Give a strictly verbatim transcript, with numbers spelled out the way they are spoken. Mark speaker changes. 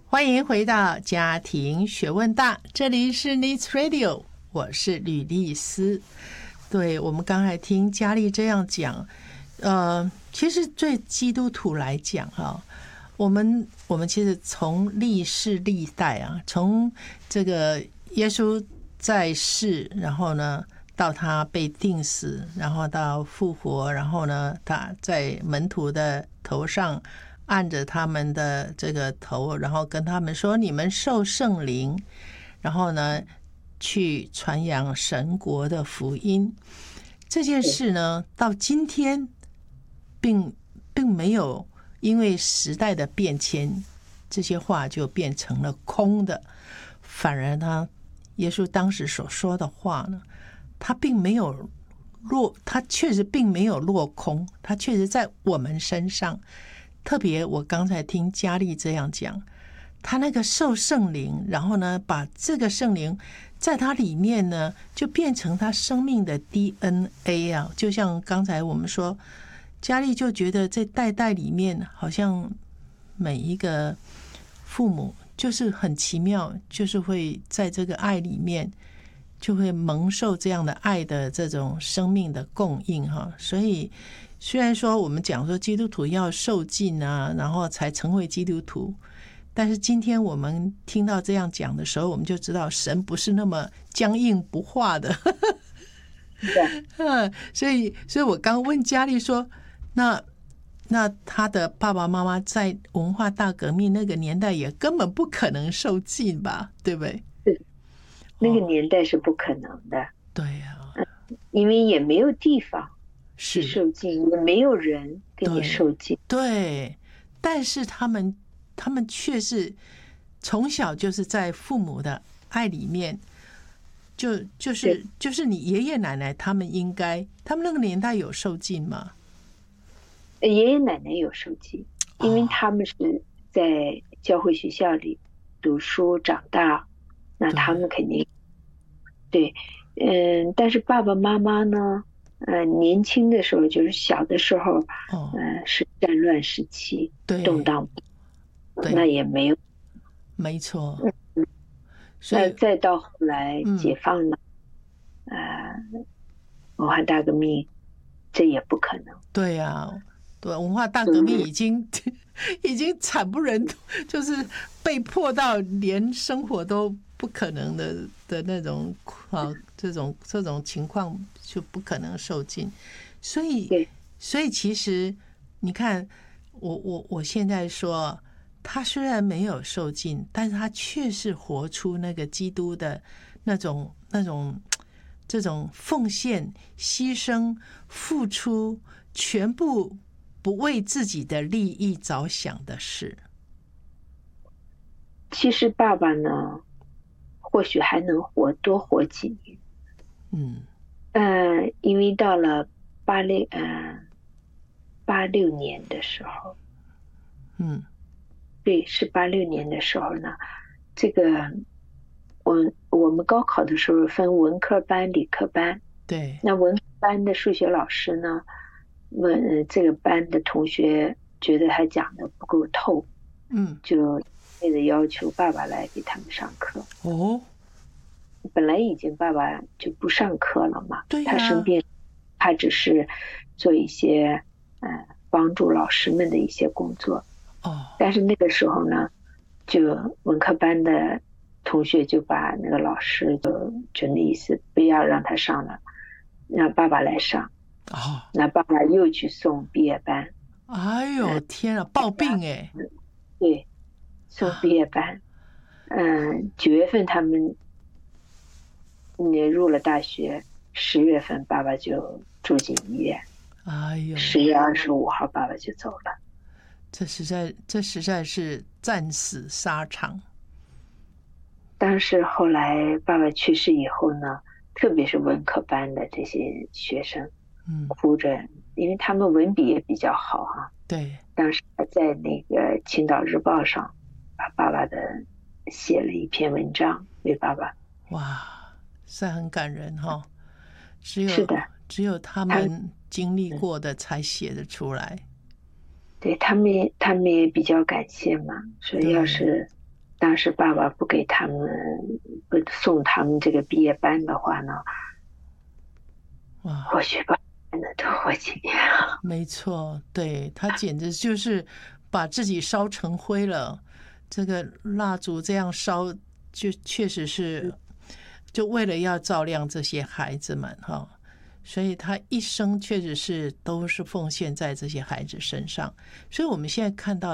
Speaker 1: 欢迎回到家庭学问大，这里是 Needs Radio， 我是吕丽丝。对，我们刚才听佳丽这样讲，呃，其实对基督徒来讲哈，我们我们其实从历世历代啊，从这个耶稣在世，然后呢到他被钉死，然后到复活，然后呢他在门徒的头上按着他们的这个头，然后跟他们说你们受圣灵，然后呢去传扬神国的福音。这件事呢到今天并并没有因为时代的变迁这些话就变成了空的，反而呢耶稣当时所说的话呢，他并没有落，他确实并没有落空，他确实在我们身上。特别我刚才听佳丽这样讲，他那个受圣灵，然后呢把这个圣灵在他里面呢就变成他生命的 D N A 啊，就像刚才我们说，佳丽就觉得在代代里面好像每一个父母就是很奇妙，就是会在这个爱里面就会蒙受这样的爱的这种生命的供应哈。所以虽然说我们讲说基督徒要受尽啊，然后才成为基督徒，但是今天我们听到这样讲的时候，我们就知道神不是那么僵硬不化的。对，所以所以我刚问佳丽说，那那他的爸爸妈妈在文化大革命那个年代也根本不可能受尽吧，对不对？
Speaker 2: 是，那个年代是不可能的。哦、
Speaker 1: 对呀、啊，
Speaker 2: 因为也没有地方
Speaker 1: 是
Speaker 2: 受尽，也没有人给你受尽。
Speaker 1: 对，但是他们他们却是从小就是在父母的爱里面，就就是就是你爷爷奶奶他们应该，他们那个年代有受尽吗？
Speaker 2: 爷爷奶奶有受尽，因为他们是在教会学校里读书长大，那他们肯定对，嗯，但是爸爸妈妈呢？呃，年轻的时候就是小的时候，哦、呃，是战乱时期，动荡，那也没有，
Speaker 1: 没错。
Speaker 2: 嗯，那再到后来解放了，嗯、呃，文化大革命，这也不可能。
Speaker 1: 对呀、啊，对，文化大革命已经、嗯、已经惨不忍睹，就是被迫到连生活都不可能的的那种啊，这种这种情况就不可能受尽，所以所以其实你看，我我我现在说，他虽然没有受尽，但是他确实活出那个基督的那种那种这种奉献、牺牲、付出，全部不为自己的利益着想的事。
Speaker 2: 其实爸爸呢，或许还能活多活几年。
Speaker 1: 嗯，
Speaker 2: 呃，因为到了八六呃八六年的时候，
Speaker 1: 嗯，
Speaker 2: 对，是八六年的时候呢，这个我我们高考的时候分文科班、理科班。
Speaker 1: 对，
Speaker 2: 那文科班的数学老师呢，问这个班的同学觉得他讲的不够透，
Speaker 1: 嗯，
Speaker 2: 就为了要求爸爸来给他们上课。
Speaker 1: 哦。
Speaker 2: 本来已经爸爸就不上课了嘛，
Speaker 1: 对啊，
Speaker 2: 他生病，他只是做一些呃帮助老师们的一些工作。
Speaker 1: 哦，
Speaker 2: 但是那个时候呢，就文科班的同学就把那个老师就就那意思不要让他上了，让爸爸来上。
Speaker 1: 哦，
Speaker 2: 那爸爸又去送毕业班。
Speaker 1: 哎呦天啊，暴病哎！
Speaker 2: 对，送毕业班。嗯，九月份他们。你入了大学，十月份爸爸就住进医院。
Speaker 1: 哎呦，
Speaker 2: 十月二十五号爸爸就走了。
Speaker 1: 这实在，这实在是战死沙场。
Speaker 2: 但是后来爸爸去世以后呢，特别是文科班的这些学生，
Speaker 1: 嗯，
Speaker 2: 哭着，因为他们文笔也比较好哈、啊。
Speaker 1: 对。
Speaker 2: 当时在那个青岛日报上，把爸爸的写了一篇文章为爸爸。
Speaker 1: 哇。是很感人哈、哦，只有
Speaker 2: 是的，
Speaker 1: 只有他们经历过的才写得出来。
Speaker 2: 对他们，他们也比较感谢嘛，说要是当时爸爸不给他们不送他们这个毕业班的话呢，
Speaker 1: 哇，
Speaker 2: 或许爸爸能多活几年。
Speaker 1: 没错，对，他简直就是把自己烧成灰了。这个蜡烛这样烧，就确实是就为了要照亮这些孩子们哈。所以他一生确实是都是奉献在这些孩子身上，所以我们现在看到